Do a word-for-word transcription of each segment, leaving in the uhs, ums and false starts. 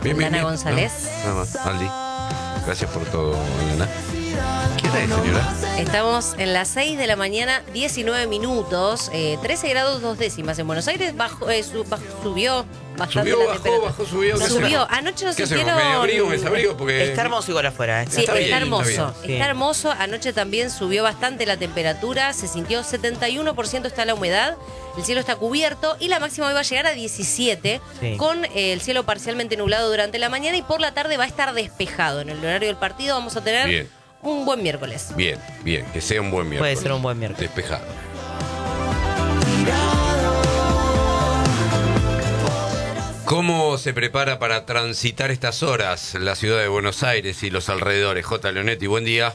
Bien, bien, Lana bien. González. No, nada más, Aldi. Gracias por todo, Lana. ¿Qué hora es, señora? Estamos en las seis de la mañana, diecinueve minutos, eh, trece grados dos décimas en Buenos Aires. Bajó, eh, su- bajó- subió bastante Subió, la bajó, temperatura. bajó, subió. ¿Qué Subió. hacemos? Anoche nos ¿Qué hacemos? sintieron... ¿Me abrigo, me desabrigo? Porque... Está hermoso igual afuera. ¿eh? Sí, Está está, bien, hermoso. está Está, bien. hermoso. Anoche también subió bastante la temperatura. Se sintió setenta y uno por ciento está la humedad. El cielo está cubierto y la máxima hoy va a llegar a diecisiete, Sí. con eh, el cielo parcialmente nublado durante la mañana y por la tarde va a estar despejado. En el horario del partido vamos a tener Bien. un buen miércoles. Bien, bien, que sea un buen miércoles. Puede ser un buen miércoles. Despejado. ¿Cómo se prepara para transitar estas horas la ciudad de Buenos Aires y los alrededores? J. Leonetti, buen día.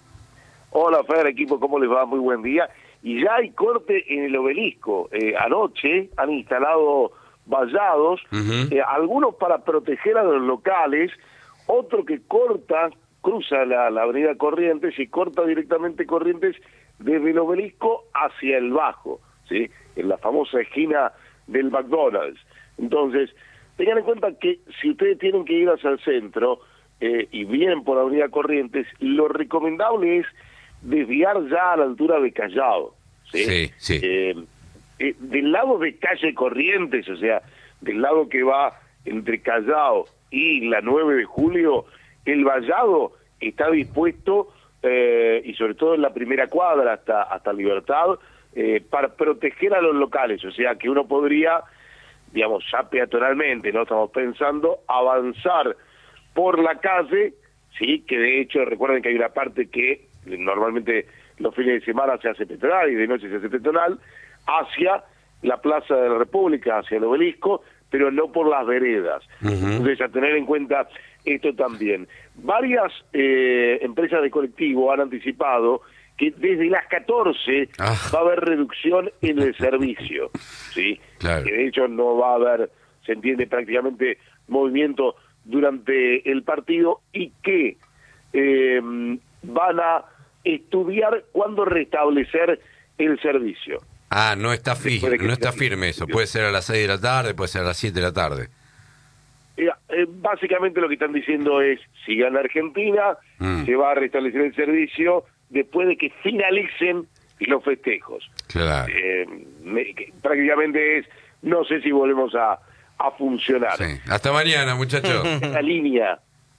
Hola, Fer, equipo, ¿cómo les va? Muy buen día. Y ya hay corte en el Obelisco. Eh, anoche han instalado vallados, Ujú. eh, algunos para proteger a los locales, otro que corta, cruza la, la avenida Corrientes y corta directamente Corrientes desde el Obelisco hacia el Bajo, ¿sí? En la famosa esquina del McDonald's. Entonces, tengan en cuenta que si ustedes tienen que ir hacia el centro eh, y vienen por Avenida Corrientes, lo recomendable es desviar ya a la altura de Callao. Sí, Sí, sí. Eh, eh, del lado de calle Corrientes, o sea, del lado que va entre Callao y la nueve de julio, el vallado está dispuesto, eh, y sobre todo en la primera cuadra hasta, hasta Libertad, eh, para proteger a los locales, o sea, que uno podría, digamos, ya peatonalmente, ¿no? Estamos pensando avanzar por la calle, sí, que de hecho recuerden que hay una parte que normalmente los fines de semana se hace peatonal y de noche se hace peatonal, hacia la Plaza de la República, hacia el Obelisco, pero no por las veredas. Ujú. Entonces, a tener en cuenta esto también. Varias eh, empresas de colectivo han anticipado que desde las catorce Ah. va a haber reducción en el servicio, ¿sí? Claro. Que de hecho no va a haber, se entiende, prácticamente movimiento durante el partido y que eh, van a estudiar cuándo restablecer el servicio. Ah, no está, fi- Después de que no está se- firme eso. Puede ser a las seis de la tarde, puede ser a las siete de la tarde. Eh, eh, básicamente lo que están diciendo es, si gana Argentina, Mm. se va a restablecer el servicio después de que finalicen los festejos. Claro. Eh, me- que prácticamente es, no sé si volvemos a, a funcionar. Sí. Hasta mañana, muchachos. La línea,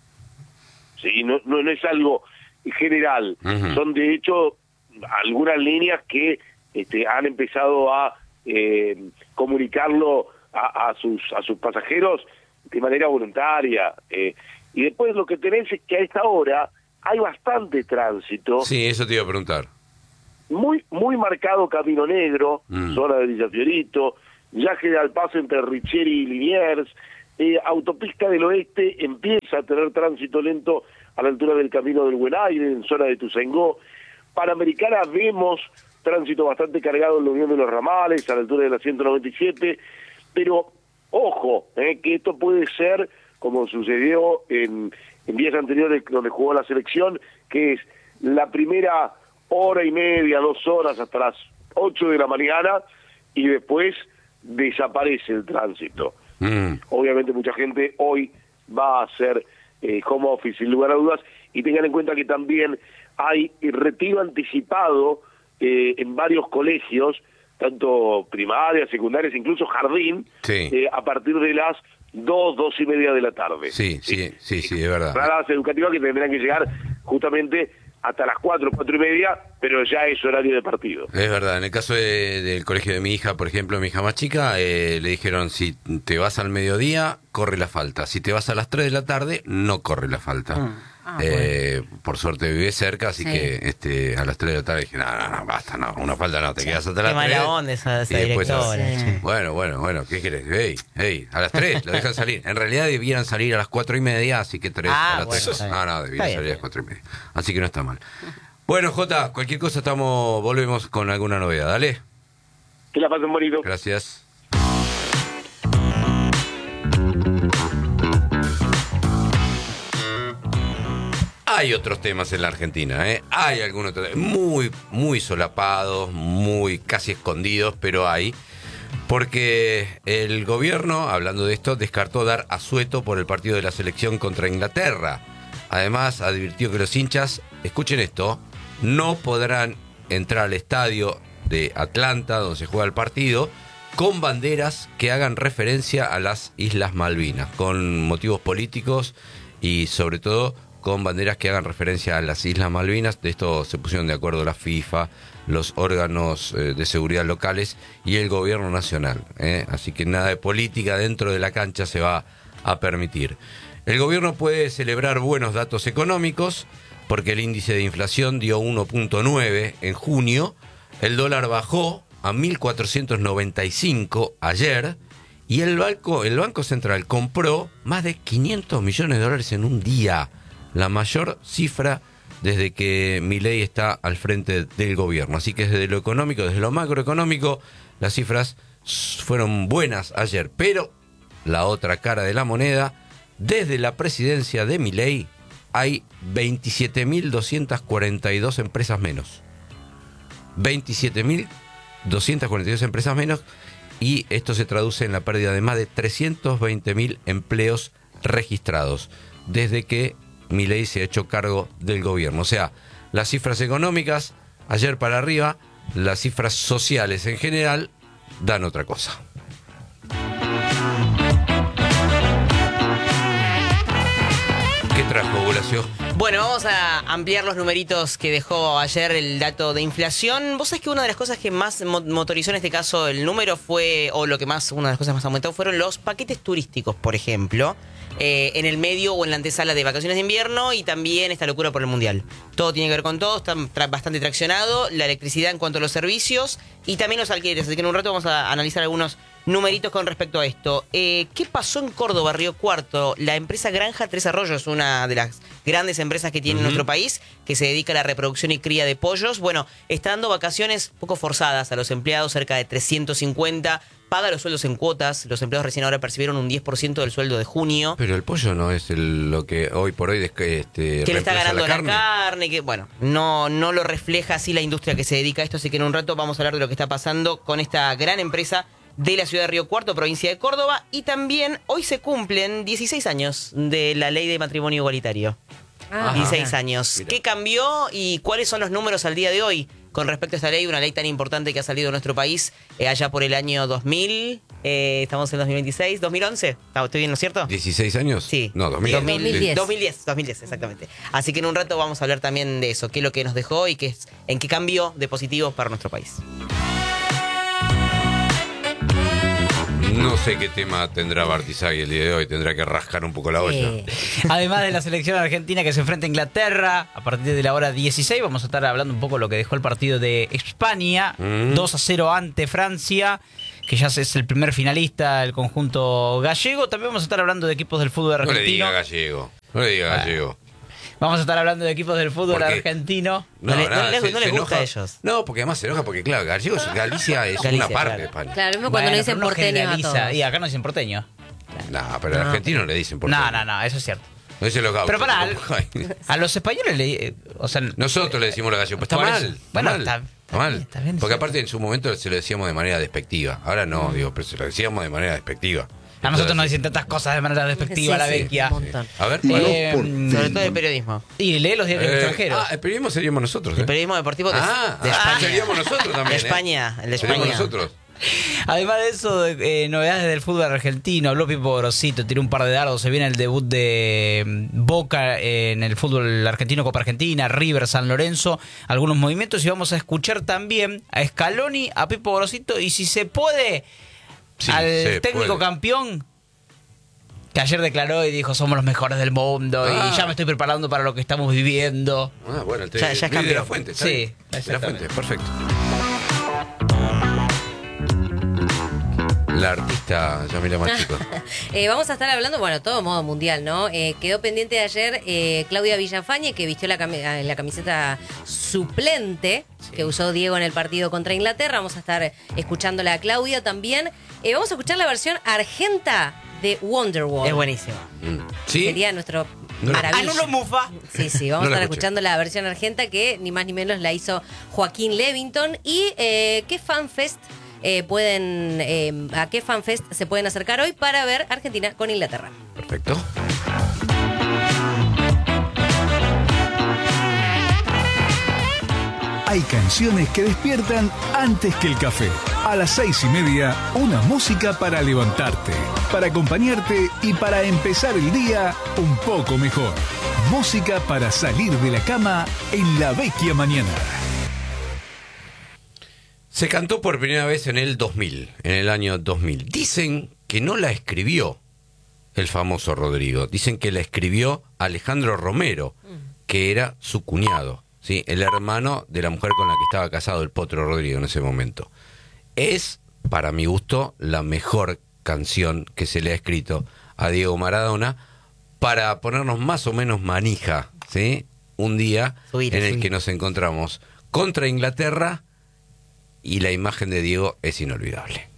sí, no, no, no es algo general, Ujú. son de hecho algunas líneas que este, han empezado a eh, comunicarlo a, a sus a sus pasajeros de manera voluntaria, eh, y después lo que tenés es que a esta hora hay bastante tránsito, Sí, eso te iba a preguntar. muy muy marcado Camino Negro, Mm. zona de Villa Fiorito, ya queda el paso entre Richeri y Liniers, eh, Autopista del Oeste empieza a tener tránsito lento a la altura del Camino del Buen Aire, en zona de Tuzangó. Panamericana vemos tránsito bastante cargado en la Unión de los Ramales, a la altura de la ciento noventa y siete, pero ojo, eh, que esto puede ser, como sucedió en, en días anteriores donde jugó la selección, que es la primera hora y media, dos horas, hasta las ocho de la mañana, y después desaparece el tránsito. Mm. Obviamente mucha gente hoy va a hacer eh, home office sin lugar a dudas, y tengan en cuenta que también hay retiro anticipado eh, en varios colegios, tanto primarias, secundarias, incluso jardín, Sí. eh, a partir de las dos, dos y media de la tarde. Sí, sí, sí, sí, es verdad. Paradas educativas que tendrán que llegar justamente hasta las cuatro, cuatro y media, pero ya es horario de partido. Es verdad, en el caso de- del colegio de mi hija, por ejemplo, mi hija más chica, eh, le dijeron, si te vas al mediodía, corre la falta. Si te vas a las tres de la tarde, no corre la falta. Ah, Eh, por suerte vive cerca, así Sí. que este, a las tres de la tarde dije, no, no, no, basta, no, una falta no, te quedas hasta Qué las tres. mala onda esa, esa y después a- directora. Sí. Bueno, bueno, bueno, ¿qué querés? Hey, hey, a las tres, lo dejan salir. En realidad debieran salir a las cuatro y media, así que tres Ah, a las bueno, tres. está bien. No, no, debieran Está bien, salir a las bien. cuatro y media. Así que no está mal. Bueno, Jota, cualquier cosa estamos, volvemos con alguna novedad, dale. Que la pasen bonito. Gracias. Hay otros temas en la Argentina, ¿eh? Hay algunos otros, muy, muy solapados, muy casi escondidos, pero hay. Porque el gobierno, hablando de esto, descartó dar asueto por el partido de la selección contra Inglaterra. Además, advirtió que los hinchas, escuchen esto, no podrán entrar al estadio de Atlanta, donde se juega el partido, con banderas que hagan referencia a las Islas Malvinas, con motivos políticos y sobre todo con banderas que hagan referencia a las Islas Malvinas. De esto se pusieron de acuerdo la FIFA, los órganos eh, de seguridad locales y el gobierno nacional. ¿eh? Así que nada de política dentro de la cancha se va a permitir. El gobierno puede celebrar buenos datos económicos porque el índice de inflación dio uno punto nueve en junio, el dólar bajó a mil cuatrocientos noventa y cinco ayer y el banco, el Banco Central compró más de quinientos millones de dólares en un día, la mayor cifra desde que Milei está al frente del gobierno. Así que desde lo económico, desde lo macroeconómico, las cifras fueron buenas ayer. Pero la otra cara de la moneda, desde la presidencia de Milei hay veintisiete mil doscientas cuarenta y dos empresas menos. veintisiete mil doscientas cuarenta y dos empresas menos, y esto se traduce en la pérdida de más de trescientos veinte mil empleos registrados desde que Milei se ha hecho cargo del gobierno. O sea, las cifras económicas ayer para arriba, las cifras sociales en general dan otra cosa. ¿Qué trajo, Horacio? Bueno, vamos a ampliar los numeritos que dejó ayer el dato de inflación. Vos sabés que una de las cosas que más motorizó en este caso el número fue, o lo que más, una de las cosas más aumentó fueron los paquetes turísticos, por ejemplo, eh, en el medio o en la antesala de vacaciones de invierno y también esta locura por el Mundial. Todo tiene que ver con todo, está tra- bastante traccionado, la electricidad en cuanto a los servicios y también los alquileres. Así que en un rato vamos a analizar algunos numeritos con respecto a esto. Eh, ¿Qué pasó en Córdoba, Río Cuarto? La empresa Granja Tres Arroyos, una de las grandes empresas que tiene uh-huh. nuestro país, que se dedica a la reproducción y cría de pollos, bueno, está dando vacaciones poco forzadas a los empleados, cerca de trescientos cincuenta, paga los sueldos en cuotas, los empleados recién ahora percibieron un diez por ciento del sueldo de junio. Pero el pollo no es el, lo que hoy por hoy este, que le está ganando la carne. la carne, que bueno, no, no lo refleja así la industria que se dedica a esto, así que en un rato vamos a hablar de lo que está pasando con esta gran empresa de la ciudad de Río Cuarto, provincia de Córdoba, y también hoy se cumplen dieciséis años de la ley de matrimonio igualitario. Ah, dieciséis años. Mira. ¿Qué cambió y cuáles son los números al día de hoy con respecto a esta ley? Una ley tan importante que ha salido en nuestro país eh, allá por el año dos mil, eh, estamos en dos mil veintiséis, dos mil once, ¿estoy bien, no es cierto? ¿dieciséis años? Sí. No, dos mil diez. dos mil diez. dos mil diez, dos mil diez, exactamente. Así que en un rato vamos a hablar también de eso, qué es lo que nos dejó y qué es, en qué cambió de positivo para nuestro país. No sé qué tema tendrá Bartizagui el día de hoy, tendrá que rascar un poco la olla. Eh. Además de la selección argentina que se enfrenta a Inglaterra, a partir de la hora dieciséis vamos a estar hablando un poco de lo que dejó el partido de España, mm. dos a cero ante Francia, que ya es el primer finalista del conjunto gallego. También vamos a estar hablando de equipos del fútbol argentino. No le diga gallego, no le diga bueno. gallego. Vamos a estar hablando de equipos del fútbol argentino. No, no, nada, no, les, se, no les gusta enoja. a ellos. No, porque además se enoja porque, claro, Gallego, Galicia es Galicia, una parte claro. de España. Claro, mismo bueno, cuando no dicen porteño a todos. Y acá no dicen porteño. No, pero al no. argentino le dicen porteño. No, no, no, eso es cierto. No dicen los gauchos. Pero para, a los españoles le... O sea, nosotros le decimos los gallegos, pues está mal. Está bueno, mal. Está, está mal. Está bien, porque sí. aparte en su momento se lo decíamos de manera despectiva. Ahora no, digo, pero se lo decíamos de manera despectiva. A nosotros nos dicen tantas cosas de manera despectiva, sí, la vecchia. Sí, sí. A ver, eh, bueno, sobre todo el periodismo. Y lee los diarios eh, extranjeros. Ah, el periodismo seríamos nosotros. ¿eh? El periodismo deportivo de, ah, de España. Ah, seríamos nosotros también. De España, ¿eh? el de España. Seríamos nosotros. Además de eso, eh, novedades del fútbol argentino. Habló Pipo Gorosito, tiró un par de dardos. Se viene el debut de Boca en el fútbol argentino, Copa Argentina, River, San Lorenzo. Algunos movimientos y vamos a escuchar también a Scaloni, a Pipo Gorosito y si se puede, sí, al técnico puede. campeón, que ayer declaró y dijo somos los mejores del mundo ah. y ya me estoy preparando para lo que estamos viviendo. Ah, bueno, el te, ya, ya es de la Fuente. Sí, de la Fuente, perfecto. La artista Yamila Machico. eh, vamos a estar hablando, bueno, todo modo mundial, ¿no? Eh, quedó pendiente de ayer eh, Claudia Villafañe, que vistió la, cami- la camiseta suplente sí. que usó Diego en el partido contra Inglaterra. Vamos a estar escuchándola a Claudia también. Eh, vamos a escuchar la versión argenta de Wonderwall. Es buenísimo. Mm. ¿Sí? Sería nuestro no. maravilla. Ah, no lo mufa. Sí, sí, vamos no a estar escuchando la versión argenta que ni más ni menos la hizo Joaquín Levington. Y eh, qué fanfest eh, pueden, eh, a qué FanFest se pueden acercar hoy para ver Argentina con Inglaterra. Perfecto. Hay canciones que despiertan antes que el café. A las seis y media, una música para levantarte, para acompañarte y para empezar el día un poco mejor. Música para salir de la cama en la vecchia mañana. Se cantó por primera vez en el dos mil, en el año dos mil. Dicen que no la escribió el famoso Rodrigo. Dicen que la escribió Alejandro Romero, que era su cuñado. ¿Sí? El hermano de la mujer con la que estaba casado, el Potro Rodrigo, en ese momento. Es, para mi gusto, la mejor canción que se le ha escrito a Diego Maradona para ponernos más o menos manija, ¿sí? Un día Subir, en el subir. que nos encontramos contra Inglaterra y la imagen de Diego es inolvidable.